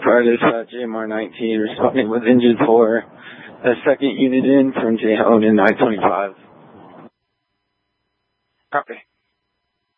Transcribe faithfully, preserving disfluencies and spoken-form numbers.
Fire Dispatch, J M R nineteen, responding with engine four. The second unit in from J H O N in nine twenty-five. Copy.